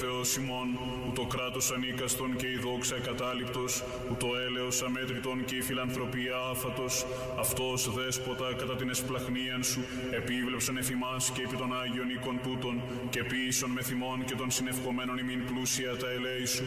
Θεός ημών, ούτω κράτος ανίκαστον και η δόξα εκατάληπτος, ούτω έλεος αμέτρητον και η φιλανθρωπία άφατος, αυτός δέσποτα κατά την εσπλαχνίαν σου, επίβλεψον εφ' ημάς και επί των Άγιων οίκων τούτων, και ποιήσον με θυμών και των συνευχομένων ημίν πλούσια τα ελέη σου,